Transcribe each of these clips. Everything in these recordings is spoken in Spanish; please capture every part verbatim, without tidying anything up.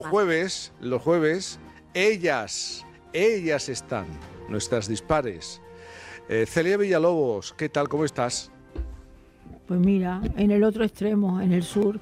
Jueves, los jueves, ellas, ellas están, nuestras dispares. Eh, Celia Villalobos, ¿qué tal? ¿Cómo estás? Pues mira, en el otro extremo, en el sur,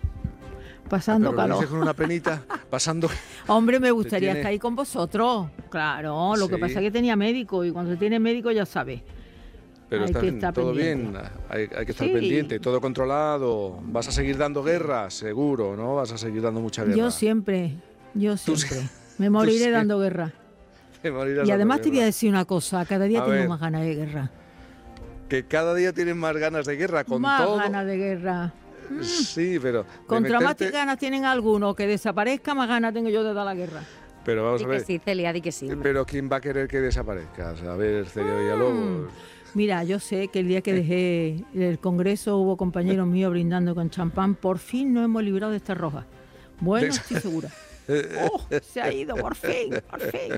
pasando Pero calor. con una penita, pasando... Hombre, me gustaría tiene... estar ahí con vosotros. Claro, lo sí. que pasa es que tenía médico y cuando se tiene médico ya sabes. Pero hay está que bien, estar todo pendiente. bien, hay, hay que estar Sí. pendiente, todo controlado. Vas a seguir dando guerra, seguro, ¿no? Vas a seguir dando mucha guerra. Yo siempre, yo Tú siempre. sí- Me moriré sí. dando guerra. Te morirás Y dando además te voy a guerra. decir una cosa, cada día A tengo ver. más ganas de guerra. Que cada día tienes más ganas de guerra, con más todo... ganas de guerra. Sí, pero... de Contra más meterte- ganas tienen algunos que desaparezca, más ganas tengo yo de dar la guerra. Pero vamos Di a que ver... sí, Celia, di que sí. hombre. Pero ¿quién va a querer que desaparezcas? A ver, Celia Villalobos... Mira, yo sé que el día que dejé el Congreso hubo compañeros míos brindando con champán. Por fin nos hemos librado de esta roja. Bueno, De- estoy segura. ¡Oh! Se ha ido, por fin, por fin.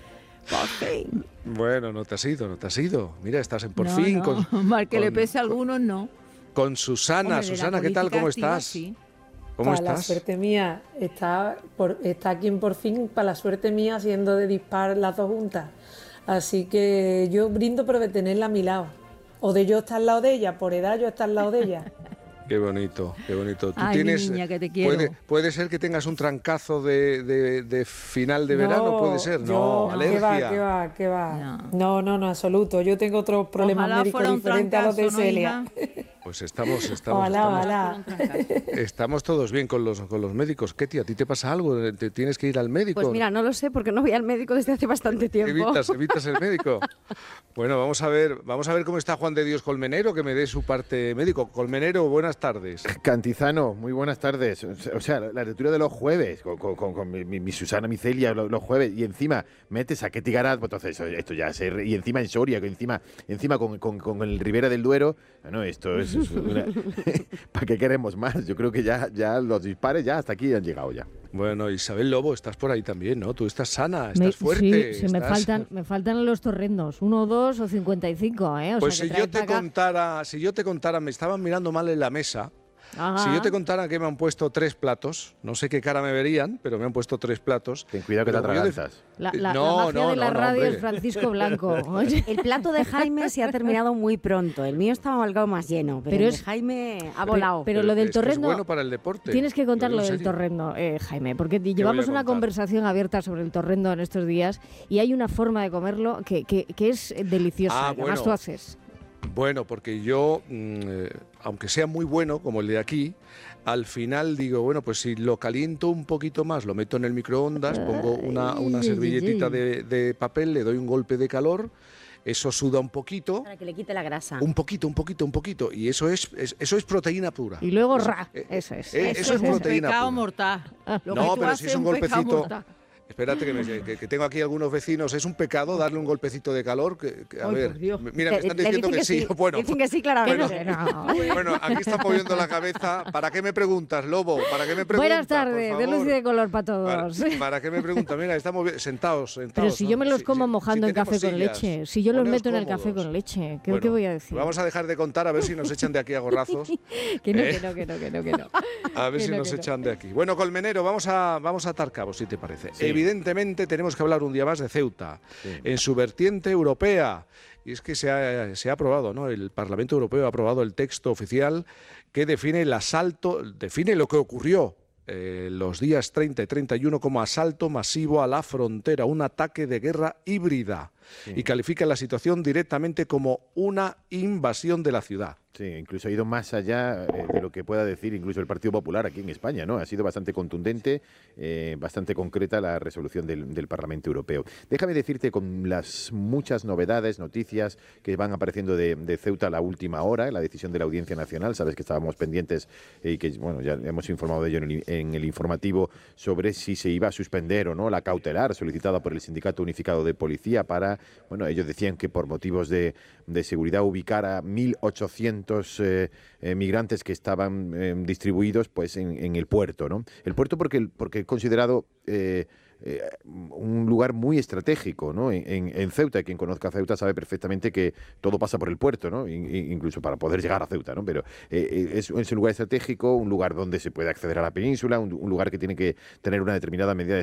Por fin. Bueno, no te has ido, no te has ido. Mira, estás en Por No, fin no, con, mal que le con- pese a algunos, no. con Susana. Hombre, de la Susana, ¿qué tal? política ¿Cómo activa, estás? sí. ¿Cómo Para la estás? suerte mía, está, por, está aquí en Por fin, para la suerte mía, siendo de dispar las dos juntas. Así que yo brindo pero de tenerla a mi lado. O de yo estar al lado de ella, por edad yo estar al lado de ella. Qué bonito, qué bonito. Tú Ay, tienes, niña, que te quiero. Puede, puede ser que tengas un trancazo de, de- de final de verano, puede ser. No, yo- alergia. ¿Qué va, qué va, qué va? No. No, no, no, absoluto. Yo tengo otros problemas Ojalá médicos fuera un diferentes a los de trancazo, ¿no, Celia. hija? Pues estamos, estamos, Ojalá, estamos, ojalá. estamos todos bien con los, con los médicos. Ketty, ¿a ti te pasa algo? ¿Te tienes que ir al médico? Pues mira, no lo sé porque no voy al médico desde hace bastante tiempo. Evitas, evitas el médico. Bueno, vamos a ver, vamos a ver cómo está Juan de Dios Colmenero, que me dé su parte médico. Colmenero, buenas tardes. Cantizano, muy buenas tardes. O sea, la lectura de los jueves, con, con- con- con mi, mi- mi Susana, mi Celia, los, los jueves, y encima metes a Ketty Garat, pues entonces eso- esto ya se... Y encima en Soria, que encima, encima con, con- con el Ribera del Duero, no, esto es... es una- ¿Para qué queremos más? Yo creo que ya, ya los dispares ya hasta aquí han llegado ya. Bueno, Isabel Lobo, estás por ahí también, ¿no? Tú estás sana, Me- estás fuerte. Sí, sí, me estás- faltan, me faltan los torrendos, uno, dos o cincuenta y cinco, ¿eh? O Pues sea, si que yo trae te para acá- contara, si yo te contara, me estaban mirando mal en la mesa. Ajá. Si yo te contara que me han puesto tres platos, no sé qué cara me verían, pero me han puesto tres platos. Ten cuidado que te Pero yo de- atragantas. La, la- No, la magia no, de la no, no, radio hombre. es Francisco Blanco. Oye. El plato de Jaime se ha terminado muy pronto. El mío estaba algo más lleno, pero, Pero el es- de Jaime ha volado. Pero lo del es que es torrendo... bueno para el deporte. Tienes que contar Lo lo digo en del serio. torrendo, eh, Jaime, porque voy llevamos a una contar? conversación abierta sobre el torrendo en estos días y hay una forma de comerlo que, que- que es deliciosa, Ah, que además bueno. tú haces. Bueno, porque yo, mm, eh, aunque sea muy bueno, como el de aquí, al final digo, bueno, pues si lo caliento un poquito más, lo meto en el microondas, pongo una, una Ay, servilletita ay, ay. de, de papel, le doy un golpe de calor, eso suda un poquito, Para que le quite la grasa. un poquito, un poquito, un poquito, y eso es, es- eso es proteína pura. Y luego Eso- ra, eh, eso es. eh, eso es un proteína pecado pura. mortal. Lo que No, tú pero haces si es un pecado golpecito. mortal. Espérate, que, me- que- que tengo aquí algunos vecinos. Es un pecado darle un golpecito de calor. Que, que- a Ay, ver, por Dios. mira, me Le- están le diciendo dicen que, sí. Bueno, Dicen que sí, claramente. Que no, que no. bueno, aquí está moviendo la cabeza. ¿Para qué me preguntas, Lobo? ¿Para qué me preguntas? Buenas por tardes, de favor? luz y de color para ¿Para, todos. para qué me preguntas? Mira, estamos bien- sentados, sentados. Pero si ¿no? yo me los Sí, como sí, mojando si en café tenemos con sillas, leche, si yo los poneos meto en el café cómodos. con leche, ¿qué, Bueno, qué voy a decir? Vamos a dejar de contar a ver si nos echan de aquí a gorrazos. Que no, ¿eh? que no, que no, que no, que no. A ver Que si no, nos que no. echan de aquí. Bueno, Colmenero, vamos a, vamos a atar cabos, si te parece. Sí. Evidentemente tenemos que hablar un día más de Ceuta, Sí. en su vertiente europea. Y es que se ha, se ha aprobado, ¿no? El Parlamento Europeo ha aprobado el texto oficial que define el asalto, define lo que ocurrió eh, los días treinta y treinta y uno como asalto masivo a la frontera, un ataque de guerra híbrida. Sí. Y califica la situación directamente como una invasión de la ciudad. Sí, incluso ha ido más allá eh, de lo que pueda decir incluso el Partido Popular aquí en España, ¿no? Ha sido bastante contundente, eh, bastante concreta la resolución del, del Parlamento Europeo. Déjame decirte con las muchas novedades, noticias que van apareciendo de, de Ceuta a la última hora, la decisión de la Audiencia Nacional, sabes que estábamos pendientes eh, y que, bueno, ya hemos informado de ello en el, en el informativo sobre si se iba a suspender o no la cautelar solicitada por el Sindicato Unificado de Policía para, bueno, ellos decían que por motivos de, de seguridad ubicar a mil ochocientos eh, eh, migrantes que estaban eh, distribuidos pues en, en el puerto, ¿no? El puerto porque, porque es considerado eh, eh, un lugar muy estratégico, ¿no? En, en, en Ceuta, quien conozca Ceuta sabe perfectamente que todo pasa por el puerto, ¿no? In, incluso para poder llegar a Ceuta, ¿no? Pero eh, es, es un lugar estratégico, un lugar donde se puede acceder a la península, un, un lugar que tiene que tener una determinada medida de